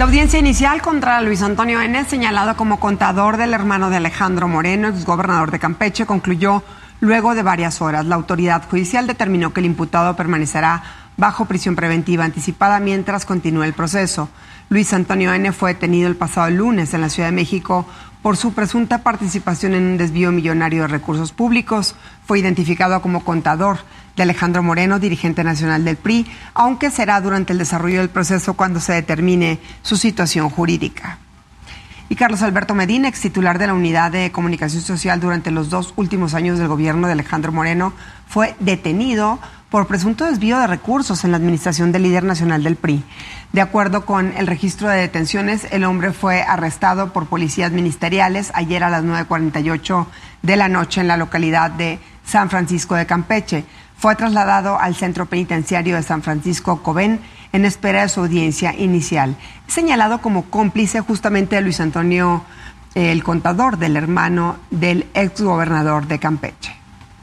La audiencia inicial contra Luis Antonio N., señalado como contador del hermano de Alejandro Moreno, exgobernador de Campeche, concluyó luego de varias horas. La autoridad judicial determinó que el imputado permanecerá bajo prisión preventiva anticipada mientras continúe el proceso. Luis Antonio N. fue detenido el pasado lunes en la Ciudad de México por su presunta participación en un desvío millonario de recursos públicos. Fue identificado como contador de Alejandro Moreno, dirigente nacional del PRI, aunque será durante el desarrollo del proceso cuando se determine su situación jurídica. Y Carlos Alberto Medina, ex titular de la Unidad de Comunicación Social durante los 2 últimos años del gobierno de Alejandro Moreno, fue detenido por presunto desvío de recursos en la administración del líder nacional del PRI. De acuerdo con el registro de detenciones, el hombre fue arrestado por policías ministeriales ayer a las 9:48 de la noche en la localidad de San Francisco de Campeche. Fue trasladado al centro penitenciario de San Francisco Cobén en espera de su audiencia inicial. Es señalado como cómplice justamente de Luis Antonio, el contador del hermano del exgobernador de Campeche.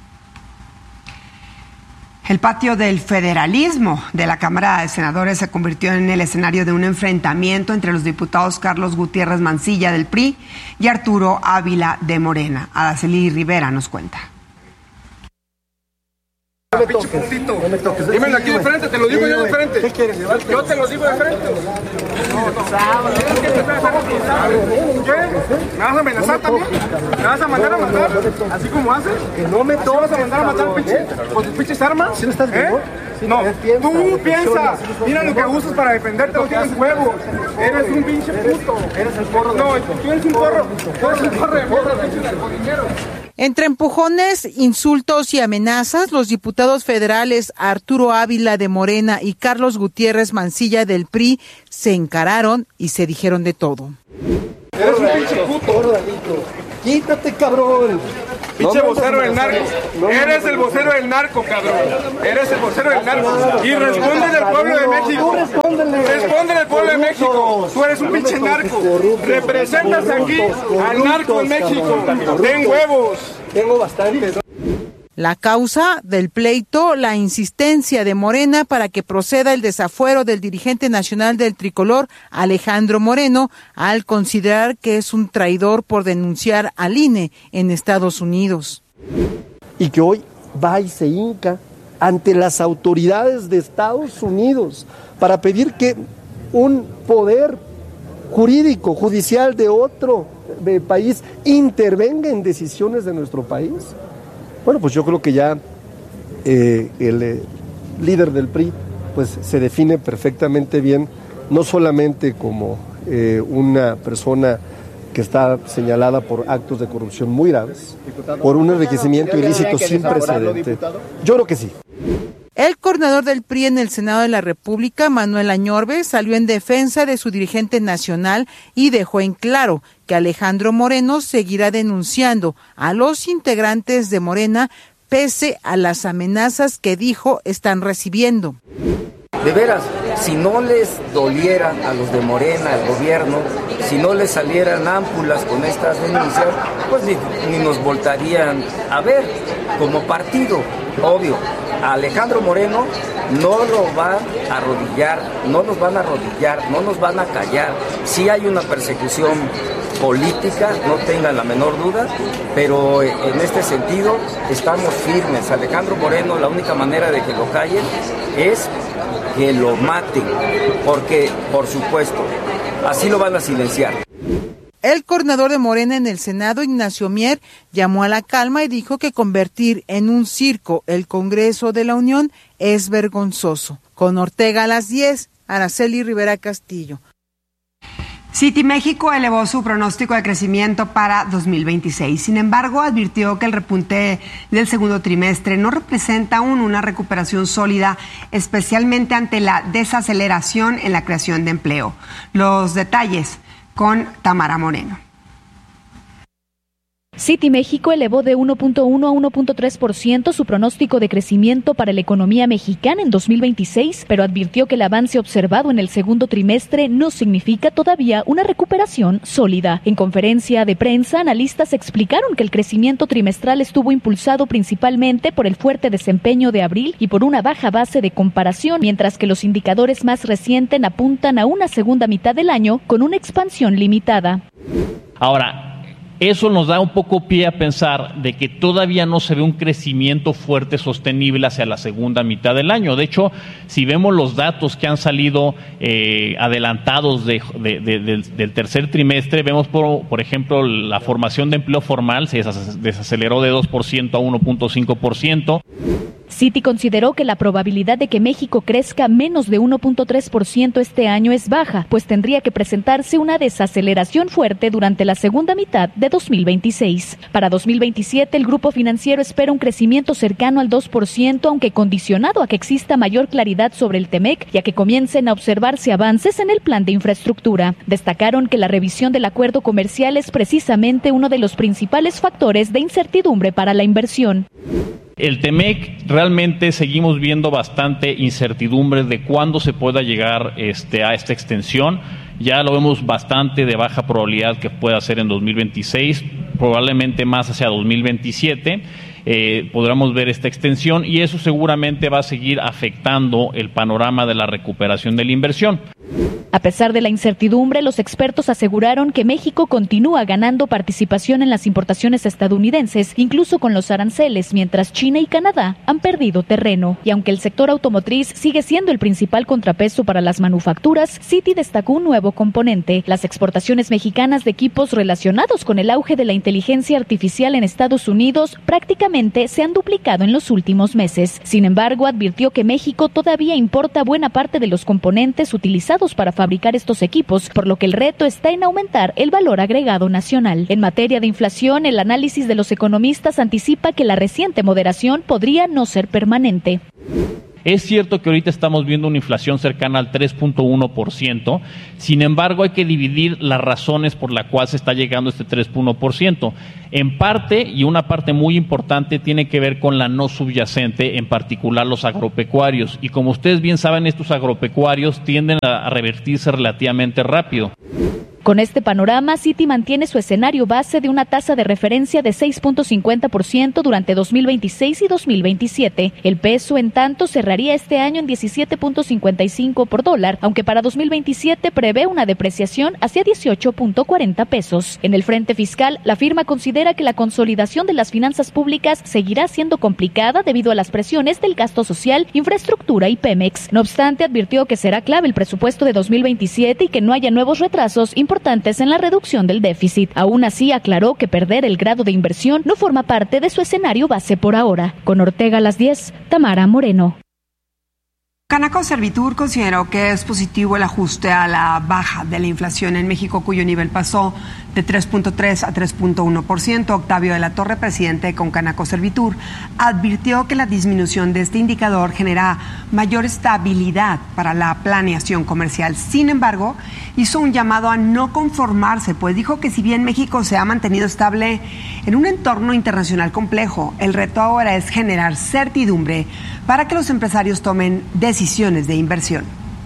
El patio del federalismo de la Cámara de Senadores se convirtió en el escenario de un enfrentamiento entre los diputados Carlos Gutiérrez Mancilla del PRI y Arturo Ávila de Morena. Araceli Rivera nos cuenta. Pinche puntito. Dímelo aquí de frente, te lo digo yo de frente. ¿Qué quieres? Yo te lo digo de frente. ¿Qué? ¿Me vas a amenazar también? ¿Me vas a mandar a matar? ¿Así como haces? Que no me tomas a mandar a matar con tus pinches armas. ¿Sí no estás vivo? No, tú piensas. Mira lo que usas para defenderte, no tienes huevos. Eres un pinche puto. Eres el porro. No, tú eres un porro. Tú eres un porro de morro, pinche narcodinero. Entre empujones, insultos y amenazas, los diputados federales Arturo Ávila de Morena y Carlos Gutiérrez Mancilla del PRI se encararon y se dijeron de todo. Eres un pinche puto. Quítate, cabrón. Pinche vocero del narco. Eres el vocero del narco, cabrón. Eres el vocero del narco. Y respóndele al pueblo de México. Respóndele al pueblo de México. Tú eres un pinche narco. Representas aquí al narco en México. Ten huevos. Tengo bastante. La causa del pleito, la insistencia de Morena para que proceda el desafuero del dirigente nacional del tricolor, Alejandro Moreno, al considerar que es un traidor por denunciar al INE en Estados Unidos. Y que hoy va y se hinca ante las autoridades de Estados Unidos para pedir que un poder jurídico, judicial de otro país intervenga en decisiones de nuestro país. Bueno, pues yo creo que ya el líder del PRI pues se define perfectamente bien, no solamente como una persona que está señalada por actos de corrupción muy graves, por un enriquecimiento ilícito sin precedente. Yo creo que sí. El coordinador del PRI en el Senado de la República, Manuel Añorbe, salió en defensa de su dirigente nacional y dejó en claro que Alejandro Moreno seguirá denunciando a los integrantes de Morena pese a las amenazas que dijo están recibiendo. De veras, si no les doliera a los de Morena, al gobierno, si no les salieran ámpulas con estas denuncias, pues ni nos voltarían a ver como partido, obvio. A Alejandro Moreno no lo van a arrodillar, no nos van a arrodillar, no nos van a callar. Sí hay una persecución política, no tengan la menor duda, pero en este sentido estamos firmes. Alejandro Moreno, la única manera de que lo callen es que lo maten, porque, por supuesto, así lo van a silenciar. El coordinador de Morena en el Senado, Ignacio Mier, llamó a la calma y dijo que convertir en un circo el Congreso de la Unión es vergonzoso. Con Ortega a las 10, Araceli Rivera Castillo. Citiméxico elevó su pronóstico de crecimiento para 2026. Sin embargo, advirtió que el repunte del segundo trimestre no representa aún una recuperación sólida, especialmente ante la desaceleración en la creación de empleo. Los detalles con Tamara Moreno. Citiméxico elevó de 1.1 a 1.3% su pronóstico de crecimiento para la economía mexicana en 2026, pero advirtió que el avance observado en el segundo trimestre no significa todavía una recuperación sólida. En conferencia de prensa, analistas explicaron que el crecimiento trimestral estuvo impulsado principalmente por el fuerte desempeño de abril y por una baja base de comparación, mientras que los indicadores más recientes apuntan a una segunda mitad del año con una expansión limitada. Ahora, eso nos da un poco pie a pensar de que todavía no se ve un crecimiento fuerte, sostenible hacia la segunda mitad del año. De hecho, si vemos los datos que han salido adelantados del tercer trimestre, vemos, por ejemplo, la formación de empleo formal se desaceleró de 2% a 1.5%. Citi consideró que la probabilidad de que México crezca menos de 1.3% este año es baja, pues tendría que presentarse una desaceleración fuerte durante la segunda mitad de 2026. Para 2027, el grupo financiero espera un crecimiento cercano al 2%, aunque condicionado a que exista mayor claridad sobre el TEMEC y a que comiencen a observarse avances en el plan de infraestructura. Destacaron que la revisión del acuerdo comercial es precisamente uno de los principales factores de incertidumbre para la inversión. El TEMEC realmente seguimos viendo bastante incertidumbre de cuándo se pueda llegar a esta extensión. Ya lo vemos bastante de baja probabilidad que pueda ser en 2026, probablemente más hacia 2027. Podremos ver esta extensión y eso seguramente va a seguir afectando el panorama de la recuperación de la inversión. A pesar de la incertidumbre, los expertos aseguraron que México continúa ganando participación en las importaciones estadounidenses, incluso con los aranceles, mientras China y Canadá han perdido terreno. Y aunque el sector automotriz sigue siendo el principal contrapeso para las manufacturas, Citi destacó un nuevo componente: las exportaciones mexicanas de equipos relacionados con el auge de la inteligencia artificial en Estados Unidos prácticamente se han duplicado en los últimos meses. Sin embargo, advirtió que México todavía importa buena parte de los componentes utilizados para fabricar estos equipos, por lo que el reto está en aumentar el valor agregado nacional. En materia de inflación, el análisis de los economistas anticipa que la reciente moderación podría no ser permanente. Es cierto que ahorita estamos viendo una inflación cercana al 3.1%, sin embargo hay que dividir las razones por las cuales se está llegando a este 3.1%. En parte, y una parte muy importante, tiene que ver con la no subyacente, en particular los agropecuarios. Y como ustedes bien saben, estos agropecuarios tienden a revertirse relativamente rápido. Con este panorama, Citi mantiene su escenario base de una tasa de referencia de 6.50% durante 2026 y 2027. El peso, en tanto, cerraría este año en 17.55 por dólar, aunque para 2027 prevé una depreciación hacia 18.40 pesos. En el frente fiscal, la firma considera que la consolidación de las finanzas públicas seguirá siendo complicada debido a las presiones del gasto social, infraestructura y Pemex. No obstante, advirtió que será clave el presupuesto de 2027 y que no haya nuevos retrasos importantes en la reducción del déficit. Aún así, aclaró que perder el grado de inversión no forma parte de su escenario base por ahora. Con Ortega a las 10, Tamara Moreno. Canaco Servitur consideró que es positivo el ajuste a la baja de la inflación en México, cuyo nivel pasó de 3.3 a 3.1%. Octavio de la Torre, presidente con Canaco Servitur, advirtió que la disminución de este indicador genera mayor estabilidad para la planeación comercial. Sin embargo, hizo un llamado a no conformarse, pues dijo que si bien México se ha mantenido estable en un entorno internacional complejo, el reto ahora es generar certidumbre para que los empresarios tomen decisiones de inversión.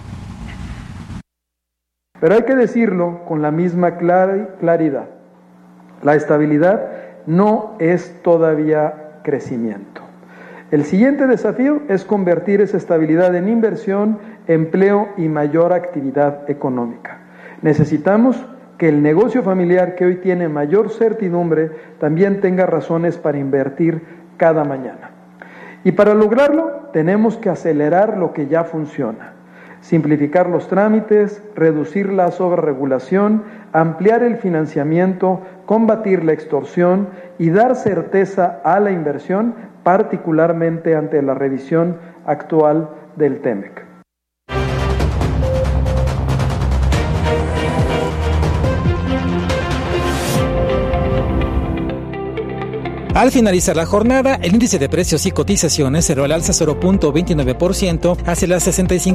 Pero hay que decirlo con la misma claridad. La estabilidad no es todavía crecimiento. El siguiente desafío es convertir esa estabilidad en inversión, empleo y mayor actividad económica. Necesitamos que el negocio familiar, que hoy tiene mayor certidumbre, también tenga razones para invertir cada mañana. Y para lograrlo, tenemos que acelerar lo que ya funciona. Simplificar los trámites, reducir la sobreregulación, ampliar el financiamiento, combatir la extorsión y dar certeza a la inversión, particularmente ante la revisión actual del TEMEC. Al finalizar la jornada, el índice de precios y cotizaciones cerró al alza 0.29% hacia las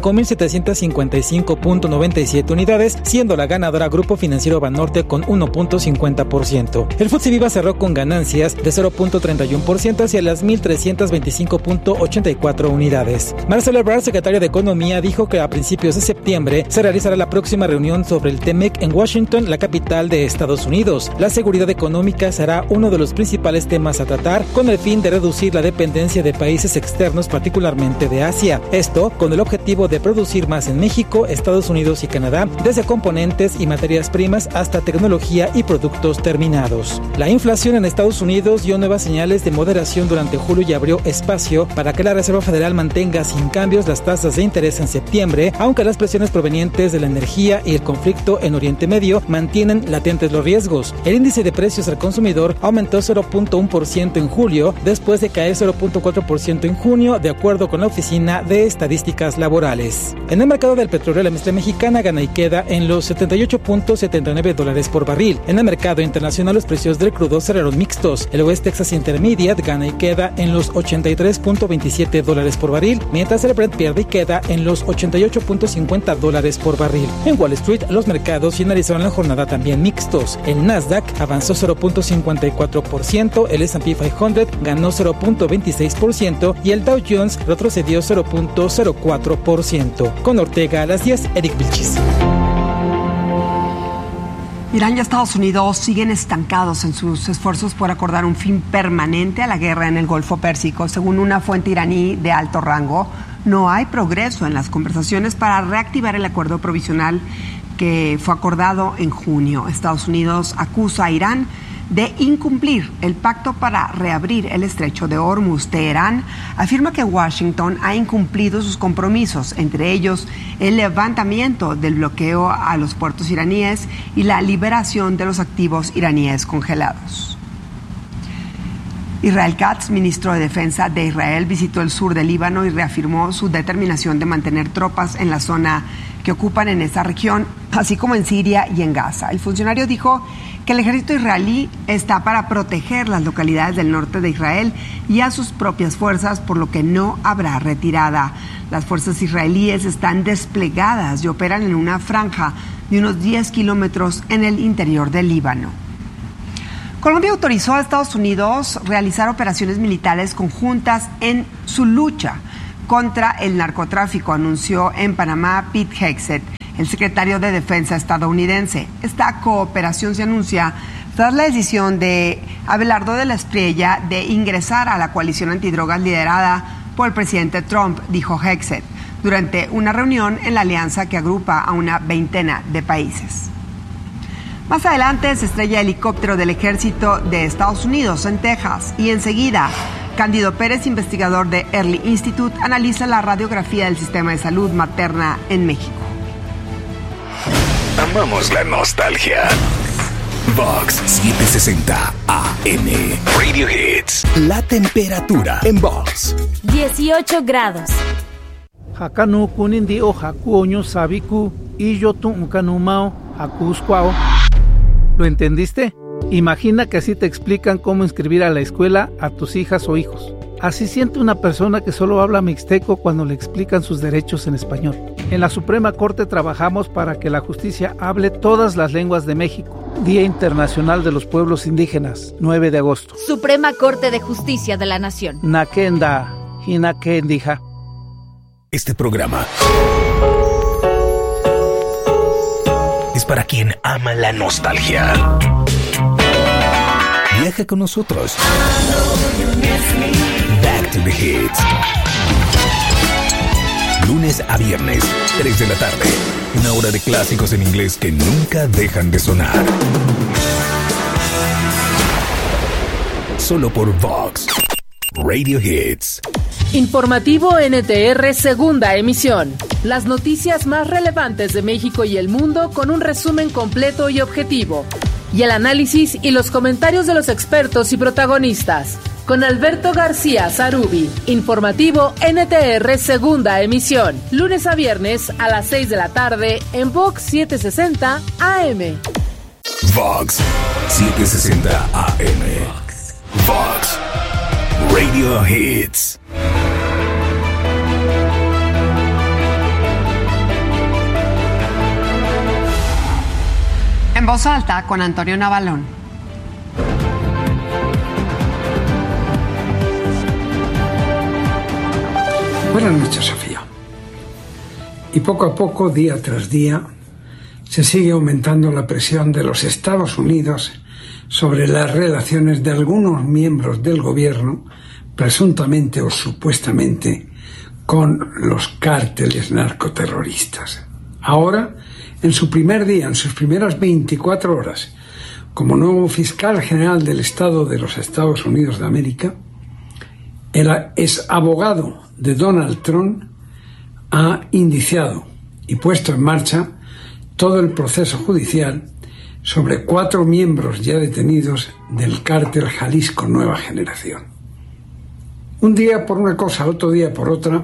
65.755.97 unidades, siendo la ganadora Grupo Financiero Banorte con 1.50%. El FTSE Viva cerró con ganancias de 0.31% hacia las 1.325.84 unidades. Marcelo Ebrard, secretario de Economía, dijo que a principios de septiembre se realizará la próxima reunión sobre el TEMEC en Washington, la capital de Estados Unidos. La seguridad económica será uno de los principales temas a tratar, con el fin de reducir la dependencia de países externos, particularmente de Asia. Esto con el objetivo de producir más en México, Estados Unidos y Canadá, desde componentes y materias primas hasta tecnología y productos terminados. La inflación en Estados Unidos dio nuevas señales de moderación durante julio y abrió espacio para que la Reserva Federal mantenga sin cambios las tasas de interés en septiembre, aunque las presiones provenientes de la energía y el conflicto en Oriente Medio mantienen latentes los riesgos. El índice de precios al consumidor aumentó 0.1% en julio, después de caer 0.4% en junio, de acuerdo con la Oficina de Estadísticas Laborales. En el mercado del petróleo, la mezcla mexicana gana y queda en los $78.79 por barril. En el mercado internacional, los precios del crudo cerraron mixtos. El West Texas Intermediate gana y queda en los $83.27 por barril, mientras el Brent pierde y queda en los $88.50 por barril. En Wall Street, los mercados finalizaron la jornada también mixtos. El Nasdaq avanzó 0.54%, el S&P 500 ganó 0.26% y el Dow Jones retrocedió 0.04%. Con Ortega a las 10, Eric Vilchis. Irán y Estados Unidos siguen estancados en sus esfuerzos por acordar un fin permanente a la guerra en el Golfo Pérsico. Según una fuente iraní de alto rango, no hay progreso en las conversaciones para reactivar el acuerdo provisional que fue acordado en junio. Estados Unidos acusa a Irán de incumplir el pacto para reabrir el estrecho de Hormuz. Teherán afirma que Washington ha incumplido sus compromisos, entre ellos el levantamiento del bloqueo a los puertos iraníes y la liberación de los activos iraníes congelados. Israel Katz, ministro de Defensa de Israel, visitó el sur del Líbano y reafirmó su determinación de mantener tropas en la zona que ocupan en esa región, así como en Siria y en Gaza. El funcionario dijo que el ejército israelí está para proteger las localidades del norte de Israel y a sus propias fuerzas, por lo que no habrá retirada. Las fuerzas israelíes están desplegadas y operan en una franja de unos 10 kilómetros en el interior del Líbano. Colombia autorizó a Estados Unidos realizar operaciones militares conjuntas en su lucha contra el narcotráfico, anunció en Panamá Pete Hegseth, el secretario de Defensa estadounidense. Esta cooperación se anuncia tras la decisión de Abelardo de la Espriella de ingresar a la coalición antidrogas liderada por el presidente Trump, dijo Hegseth, durante una reunión en la alianza que agrupa a una veintena de países. Más adelante se estrella el helicóptero del ejército de Estados Unidos en Texas y enseguida Cándido Pérez, investigador de Early Institute, analiza la radiografía del sistema de salud materna en México. Amamos la nostalgia. Vox 760 AM. Radio Hits. La temperatura en Vox. 18 grados. Hakanu kunindi o hakuoño sabiku y yo tu ukanumao hakuskwao. ¿Lo entendiste? Imagina que así te explican cómo inscribir a la escuela a tus hijas o hijos. Así siente una persona que solo habla mixteco cuando le explican sus derechos en español. En la Suprema Corte trabajamos para que la justicia hable todas las lenguas de México. Día Internacional de los Pueblos Indígenas, 9 de agosto. Suprema Corte de Justicia de la Nación. Nakenda, Hinakendija. Este programa es para quien ama la nostalgia. Viaja con nosotros. Back to the Hits. Lunes a viernes, 3 de la tarde. Una hora de clásicos en inglés que nunca dejan de sonar. Solo por Vox Radio Hits. Informativo NTR, segunda emisión. Las noticias más relevantes de México y el mundo con un resumen completo y objetivo. Y el análisis y los comentarios de los expertos y protagonistas. Con Alberto García Zarubi. Informativo NTR, segunda emisión. Lunes a viernes a las 6 de la tarde en Vox 760 AM. Vox 760 AM. Vox Radio Hits. En voz alta con Antonio Navalón. Buenas noches, Sofía. Y poco a poco, día tras día, se sigue aumentando la presión de los Estados Unidos sobre las relaciones de algunos miembros del gobierno, presuntamente o supuestamente, con los cárteles narcoterroristas. Ahora, en su primer día, en sus primeras 24 horas, como nuevo fiscal general del Estado de los Estados Unidos de América, el ex abogado de Donald Trump ha indiciado y puesto en marcha todo el proceso judicial sobre 4 miembros ya detenidos del cártel Jalisco Nueva Generación. Un día por una cosa, otro día por otra,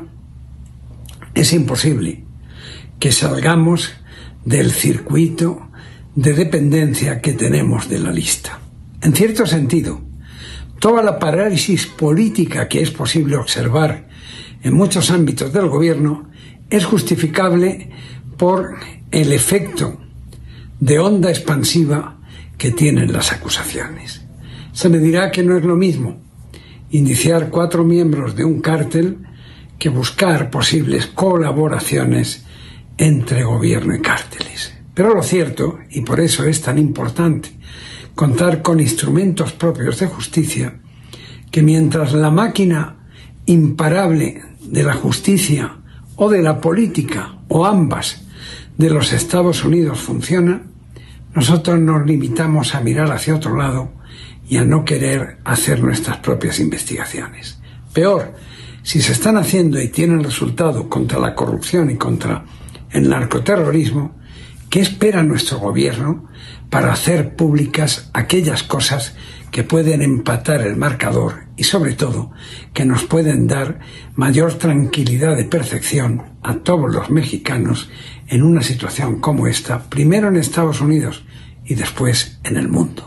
es imposible que salgamos del circuito de dependencia que tenemos de la lista. En cierto sentido, toda la parálisis política que es posible observar en muchos ámbitos del gobierno es justificable por el efecto de onda expansiva que tienen las acusaciones. Se me dirá que no es lo mismo indiciar 4 miembros de un cártel que buscar posibles colaboraciones entre gobierno y cárteles. Pero lo cierto, y por eso es tan importante contar con instrumentos propios de justicia, que mientras la máquina imparable de la justicia o de la política, o ambas, de los Estados Unidos funciona, nosotros nos limitamos a mirar hacia otro lado y a no querer hacer nuestras propias investigaciones. Peor, si se están haciendo y tienen resultado contra la corrupción y contra el narcoterrorismo, ¿qué espera nuestro gobierno para hacer públicas aquellas cosas que pueden empatar el marcador y, sobre todo, que nos pueden dar mayor tranquilidad de percepción a todos los mexicanos en una situación como esta, primero en Estados Unidos y después en el mundo?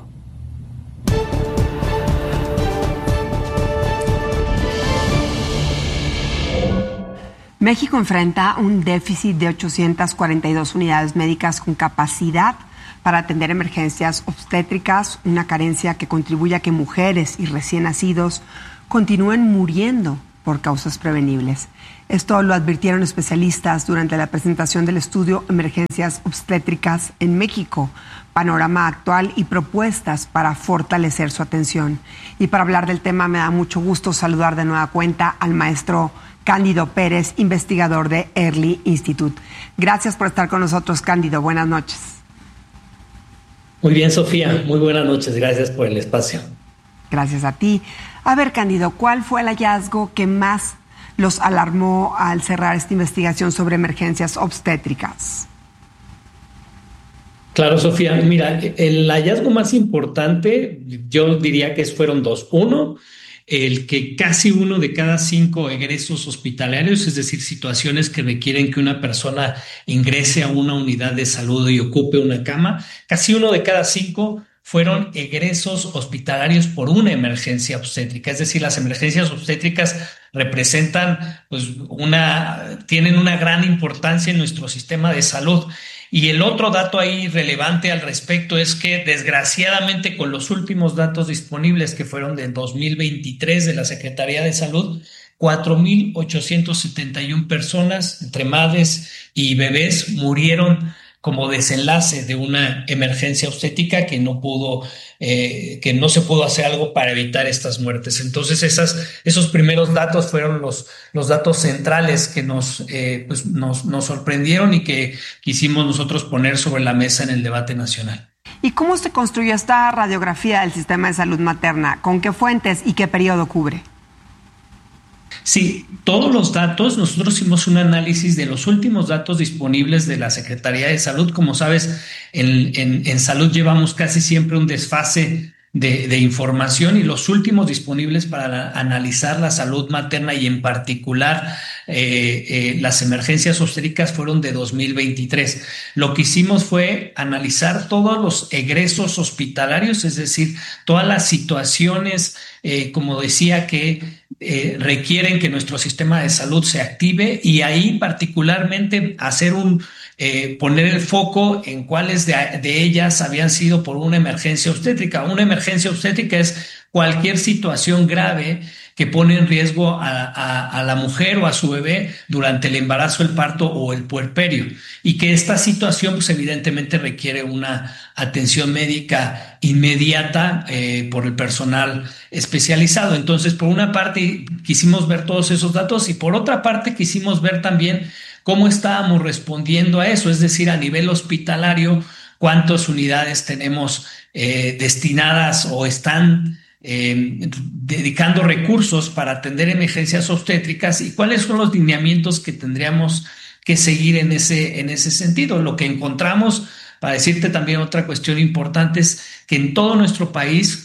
México enfrenta un déficit de 842 unidades médicas con capacidad para atender emergencias obstétricas, una carencia que contribuye a que mujeres y recién nacidos continúen muriendo por causas prevenibles. Esto lo advirtieron especialistas durante la presentación del estudio Emergencias Obstétricas en México, panorama actual y propuestas para fortalecer su atención. Y para hablar del tema me da mucho gusto saludar de nueva cuenta al maestro Cándido Pérez, investigador de Early Institute. Gracias por estar con nosotros, Cándido. Buenas noches. Muy bien, Sofía. Muy buenas noches. Gracias por el espacio. Gracias a ti. A ver, Cándido, ¿cuál fue el hallazgo que más los alarmó al cerrar esta investigación sobre emergencias obstétricas? Claro, Sofía. Mira, el hallazgo más importante, yo diría que fueron 2. Uno, el que casi 1 de cada 5 egresos hospitalarios, es decir, situaciones que requieren que una persona ingrese a una unidad de salud y ocupe una cama, casi 1 de cada 5 fueron egresos hospitalarios por una emergencia obstétrica. Es decir, las emergencias obstétricas representan, tienen una gran importancia en nuestro sistema de salud. Y el otro dato ahí relevante al respecto es que, desgraciadamente, con los últimos datos disponibles, que fueron de 2023 de la Secretaría de Salud, 4,871 personas, entre madres y bebés, murieron como desenlace de una emergencia obstétrica que no se pudo hacer algo para evitar estas muertes. Entonces, esos primeros datos fueron los datos centrales que nos sorprendieron y que quisimos nosotros poner sobre la mesa en el debate nacional. ¿Y cómo se construyó esta radiografía del sistema de salud materna? ¿Con qué fuentes y qué periodo cubre? Sí, todos los datos, nosotros hicimos un análisis de los últimos datos disponibles de la Secretaría de Salud. Como sabes, en salud llevamos casi siempre un desfase de información, y los últimos disponibles para analizar la salud materna y en particular las emergencias obstétricas fueron de 2023. Lo que hicimos fue analizar todos los egresos hospitalarios, es decir, todas las situaciones, como decía, que requieren que nuestro sistema de salud se active, y ahí particularmente hacer poner el foco en cuáles de ellas habían sido por una emergencia obstétrica. Una emergencia obstétrica es cualquier situación grave que pone en riesgo a la mujer o a su bebé durante el embarazo, el parto o el puerperio, y que esta situación pues evidentemente requiere una atención médica inmediata por el personal especializado. Entonces, por una parte quisimos ver todos esos datos, y por otra parte quisimos ver también cómo estábamos respondiendo a eso, es decir, a nivel hospitalario, cuántas unidades tenemos destinadas o están dedicando recursos para atender emergencias obstétricas, y cuáles son los lineamientos que tendríamos que seguir en ese sentido. Lo que encontramos, para decirte también otra cuestión importante, es que en todo nuestro país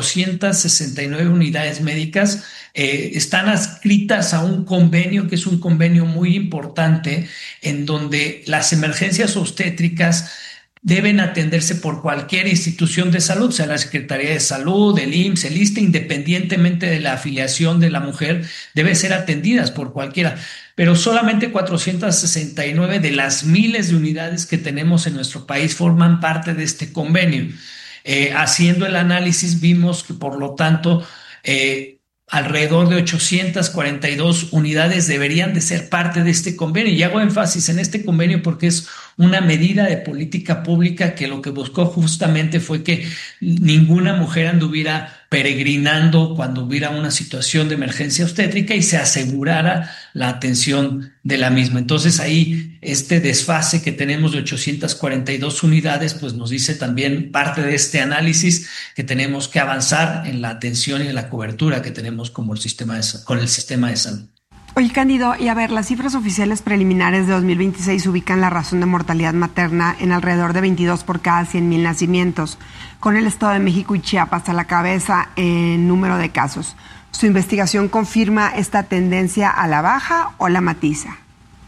469 unidades médicas están adscritas a un convenio, que es un convenio muy importante, en donde las emergencias obstétricas deben atenderse por cualquier institución de salud, sea la Secretaría de Salud, el IMSS, el ISSSTE, independientemente de la afiliación de la mujer, deben ser atendidas por cualquiera. Pero solamente 469 de las miles de unidades que tenemos en nuestro país forman parte de este convenio. Haciendo el análisis, vimos que, por lo tanto, alrededor de 842 unidades deberían de ser parte de este convenio. Y hago énfasis en este convenio porque es una medida de política pública que lo que buscó justamente fue que ninguna mujer anduviera peregrinando cuando hubiera una situación de emergencia obstétrica y se asegurara la atención de la misma. Entonces ahí este desfase que tenemos de 842 unidades pues nos dice también, parte de este análisis, que tenemos que avanzar en la atención y en la cobertura que tenemos con el sistema de salud. Oye, Cándido, y a ver, las cifras oficiales preliminares de 2026 ubican la razón de mortalidad materna en alrededor de 22 por cada 100,000 nacimientos, con el Estado de México y Chiapas a la cabeza en número de casos. ¿Su investigación confirma esta tendencia a la baja o la matiza?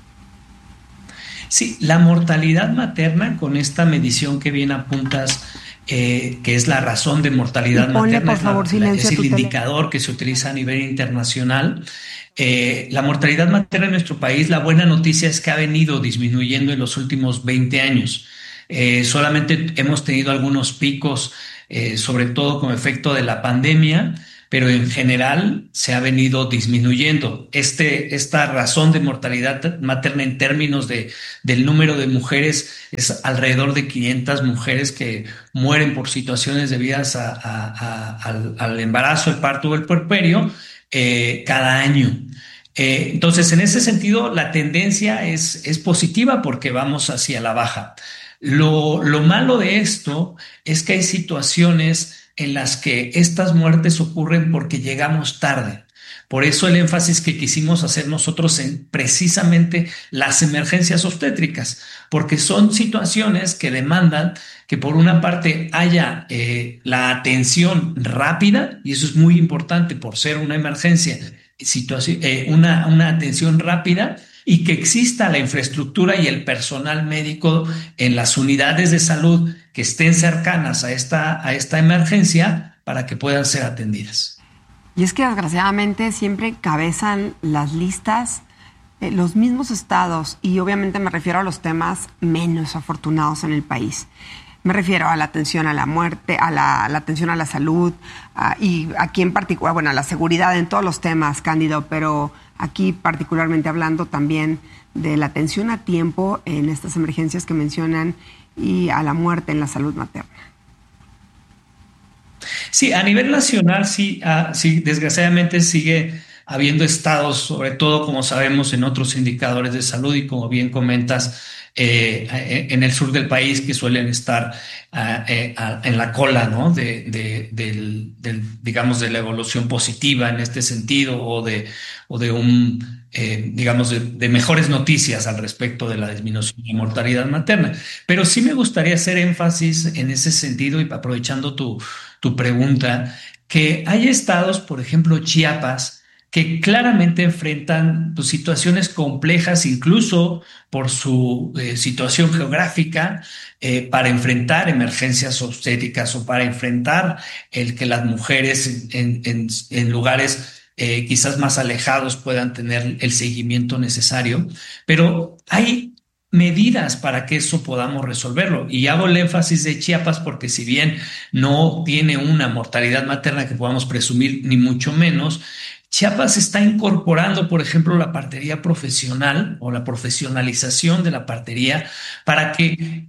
Sí, la mortalidad materna, con esta medición que bien apuntas, que es la razón de mortalidad materna, por favor, es el indicador que se utiliza a nivel internacional. La mortalidad materna en nuestro país, la buena noticia es que ha venido disminuyendo en los últimos 20 años. Solamente hemos tenido algunos picos, sobre todo como efecto de la pandemia, pero en general se ha venido disminuyendo. Esta razón de mortalidad materna en términos del número de mujeres es alrededor de 500 mujeres que mueren por situaciones debidas al embarazo, el parto o el puerperio cada año. Entonces, en ese sentido, la tendencia es positiva porque vamos hacia la baja. Lo malo de esto es que hay situaciones en las que estas muertes ocurren porque llegamos tarde. Por eso el énfasis que quisimos hacer nosotros en precisamente las emergencias obstétricas, porque son situaciones que demandan que por una parte haya la atención rápida, y eso es muy importante por ser una emergencia, una atención rápida, y que exista la infraestructura y el personal médico en las unidades de salud que estén cercanas a esta emergencia para que puedan ser atendidas. Y es que desgraciadamente siempre encabezan las listas los mismos estados, y obviamente me refiero a los temas menos afortunados en el país. Me refiero a la atención a la muerte, a la atención a la salud, y aquí en particular, bueno, a la seguridad en todos los temas, Cándido, pero aquí particularmente hablando también de la atención a tiempo en estas emergencias que mencionan y a la muerte en la salud materna. Sí, a nivel nacional sí, desgraciadamente sigue habiendo estados, sobre todo como sabemos en otros indicadores de salud y como bien comentas, en el sur del país, que suelen estar en la cola, ¿no? digamos, de la evolución positiva en este sentido, o de mejores noticias al respecto de la disminución de mortalidad materna. Pero sí me gustaría hacer énfasis en ese sentido, y aprovechando tu pregunta, que hay estados, por ejemplo Chiapas, que claramente enfrentan pues, situaciones complejas, incluso por su situación geográfica, para enfrentar emergencias obstétricas o para enfrentar el que las mujeres en lugares quizás más alejados puedan tener el seguimiento necesario. Pero hay medidas para que eso podamos resolverlo. Y hago el énfasis de Chiapas porque si bien no tiene una mortalidad materna que podamos presumir, ni mucho menos, Chiapas está incorporando, por ejemplo, la partería profesional o la profesionalización de la partería para que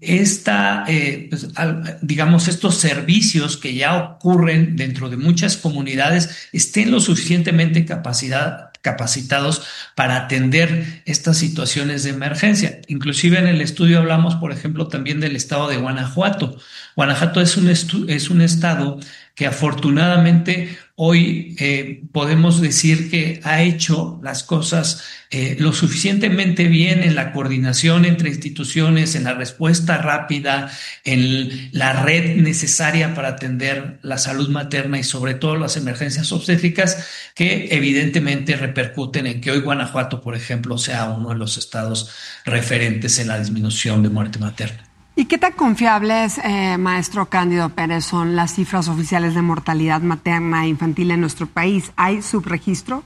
digamos, estos servicios que ya ocurren dentro de muchas comunidades estén lo suficientemente capacitados para atender estas situaciones de emergencia. Inclusive en el estudio hablamos, por ejemplo, también del estado de Guanajuato. Guanajuato es un estado que afortunadamente hoy podemos decir que ha hecho las cosas lo suficientemente bien en la coordinación entre instituciones, en la respuesta rápida, en la red necesaria para atender la salud materna y sobre todo las emergencias obstétricas que evidentemente repercuten en que hoy Guanajuato, por ejemplo, sea uno de los estados referentes en la disminución de muerte materna. ¿Y qué tan confiables, maestro Cándido Pérez, son las cifras oficiales de mortalidad materna e infantil en nuestro país? ¿Hay subregistro?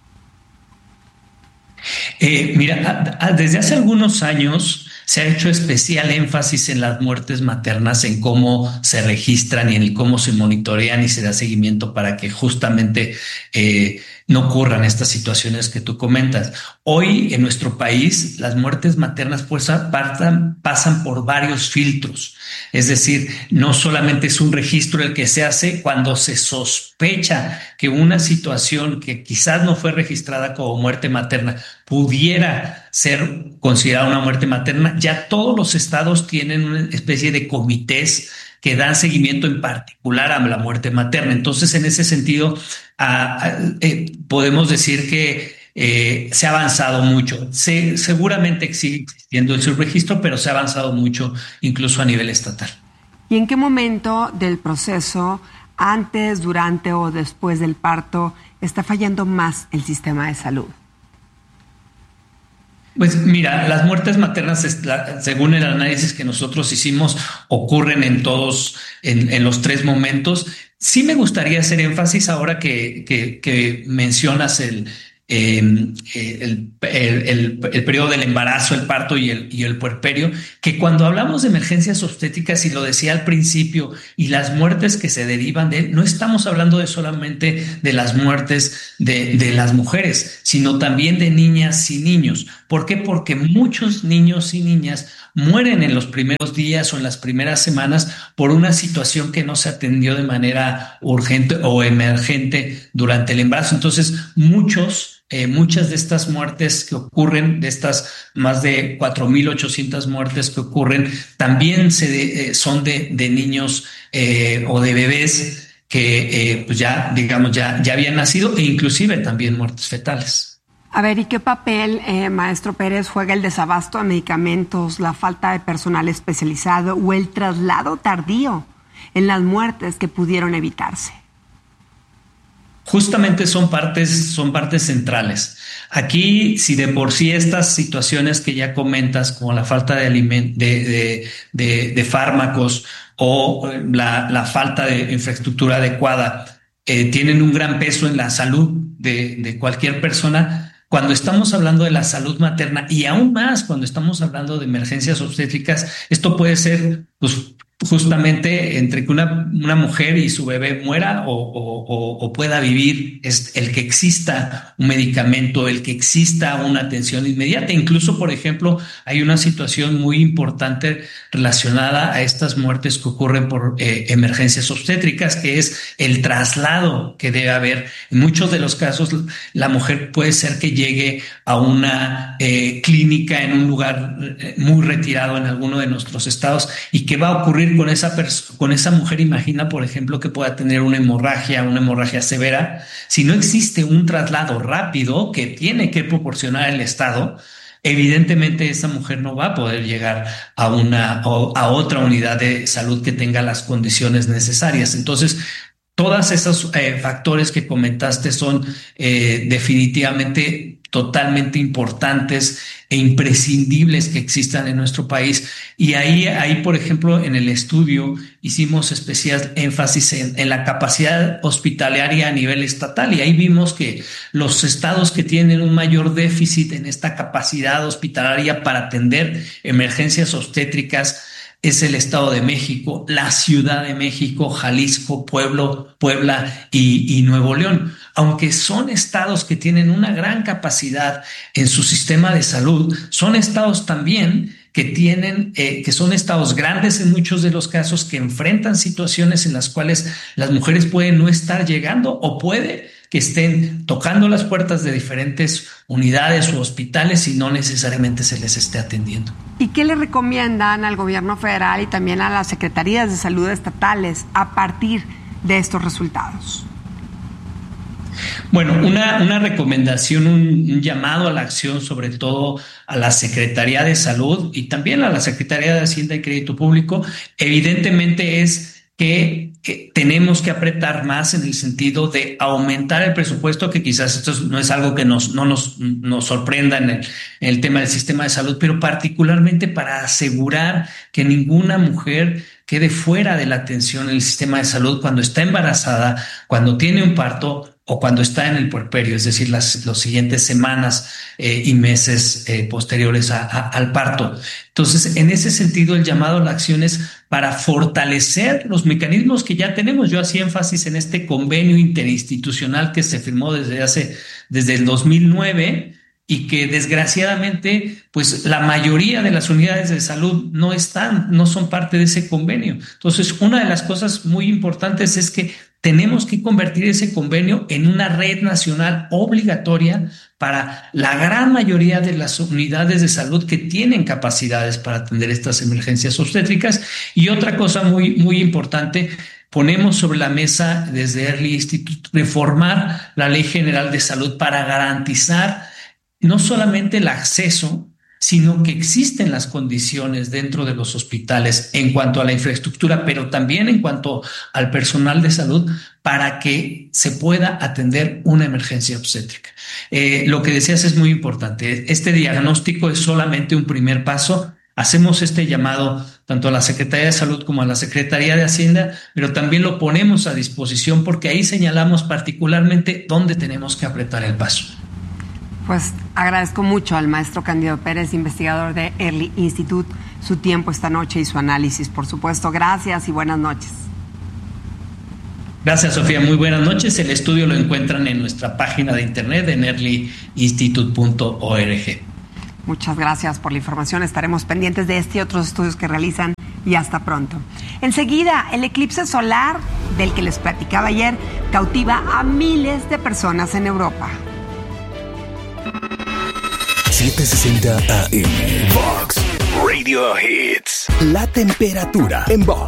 Mira, desde hace algunos años se ha hecho especial énfasis en las muertes maternas, en cómo se registran y en cómo se monitorean y se da seguimiento para que justamente no ocurran estas situaciones que tú comentas. Hoy en nuestro país las muertes maternas pasan por varios filtros. Es decir, no solamente es un registro el que se hace cuando se sospecha que una situación que quizás no fue registrada como muerte materna pudiera ser considerada una muerte materna. Ya todos los estados tienen una especie de comités que dan seguimiento en particular a la muerte materna. Entonces, en ese sentido, podemos decir que se ha avanzado mucho. Seguramente sigue existiendo el subregistro, pero se ha avanzado mucho incluso a nivel estatal. ¿Y en qué momento del proceso, antes, durante o después del parto, está fallando más el sistema de salud? Pues mira, las muertes maternas, según el análisis que nosotros hicimos, ocurren en los tres momentos. Sí me gustaría hacer énfasis ahora que mencionas el periodo del embarazo, el parto y el puerperio, que cuando hablamos de emergencias obstétricas, y lo decía al principio, y las muertes que se derivan de él, no estamos hablando solamente de las muertes de las mujeres, sino también de niñas y niños. ¿Por qué? Porque muchos niños y niñas mueren en los primeros días o en las primeras semanas por una situación que no se atendió de manera urgente o emergente durante el embarazo. Entonces, muchas de estas muertes que ocurren, de estas más de 4.800 muertes que ocurren, también son de niños o de bebés que pues ya habían nacido, e inclusive también muertes fetales. A ver, ¿y qué papel, maestro Pérez, juega el desabasto de medicamentos, la falta de personal especializado o el traslado tardío en las muertes que pudieron evitarse? Justamente son partes centrales. Aquí, si de por sí estas situaciones que ya comentas, como la falta de fármacos o la falta de infraestructura adecuada, tienen un gran peso en la salud de cualquier persona, cuando estamos hablando de la salud materna y aún más cuando estamos hablando de emergencias obstétricas, esto puede ser pues, justamente entre que una mujer y su bebé muera o pueda vivir, es el que exista un medicamento, el que exista una atención inmediata. Incluso, por ejemplo, hay una situación muy importante relacionada a estas muertes que ocurren por emergencias obstétricas, que es el traslado que debe haber. En muchos de los casos, la mujer puede ser que llegue a una clínica en un lugar muy retirado en alguno de nuestros estados. ¿Y qué va a ocurrir con esa mujer? Imagina, por ejemplo, que pueda tener una hemorragia severa. Si no existe un traslado rápido que tiene que proporcionar el Estado, evidentemente esa mujer no va a poder llegar a otra unidad de salud que tenga las condiciones necesarias. Entonces, todos esos factores que comentaste son definitivamente totalmente importantes e imprescindibles que existan en nuestro país. Y ahí, por ejemplo, en el estudio hicimos especial énfasis en la capacidad hospitalaria a nivel estatal, y ahí vimos que los estados que tienen un mayor déficit en esta capacidad hospitalaria para atender emergencias obstétricas es el Estado de México, la Ciudad de México, Jalisco, Puebla y Nuevo León. Aunque son estados que tienen una gran capacidad en su sistema de salud, son estados también que son estados grandes en muchos de los casos, que enfrentan situaciones en las cuales las mujeres pueden no estar llegando, o puede que estén tocando las puertas de diferentes unidades u hospitales y no necesariamente se les esté atendiendo. ¿Y qué le recomiendan al gobierno federal y también a las secretarías de salud estatales a partir de estos resultados? Bueno, una recomendación, un llamado a la acción, sobre todo a la Secretaría de Salud y también a la Secretaría de Hacienda y Crédito Público, evidentemente es que tenemos que apretar más en el sentido de aumentar el presupuesto, que quizás esto no es algo que no nos sorprenda en el tema del sistema de salud, pero particularmente para asegurar que ninguna mujer quede fuera de la atención en el sistema de salud cuando está embarazada, cuando tiene un parto o cuando está en el puerperio, es decir, las siguientes semanas y meses posteriores al parto. Entonces, en ese sentido, el llamado a la acción es para fortalecer los mecanismos que ya tenemos. Yo hacía énfasis en este convenio interinstitucional que se firmó desde el 2009, y que desgraciadamente, pues la mayoría de las unidades de salud no son parte de ese convenio. Entonces, una de las cosas muy importantes es que tenemos que convertir ese convenio en una red nacional obligatoria para la gran mayoría de las unidades de salud que tienen capacidades para atender estas emergencias obstétricas. Y otra cosa muy, muy importante, ponemos sobre la mesa desde Early Institute reformar la Ley General de Salud para garantizar no solamente el acceso, sino que existen las condiciones dentro de los hospitales en cuanto a la infraestructura, pero también en cuanto al personal de salud, para que se pueda atender una emergencia obstétrica. Lo que decías es muy importante. Este diagnóstico es solamente un primer paso. Hacemos este llamado tanto a la Secretaría de Salud como a la Secretaría de Hacienda, pero también lo ponemos a disposición porque ahí señalamos particularmente dónde tenemos que apretar el paso. Pues agradezco mucho al maestro Cándido Pérez, investigador de Early Institute, su tiempo esta noche y su análisis, por supuesto. Gracias y buenas noches. Gracias, Sofía. Muy buenas noches. El estudio lo encuentran en nuestra página de internet en earlyinstitute.org. Muchas gracias por la información. Estaremos pendientes de este y otros estudios que realizan, y hasta pronto. Enseguida, el eclipse solar del que les platicaba ayer cautiva a miles de personas en Europa. 760 AM. Vox Radio Hits. La temperatura en Vox.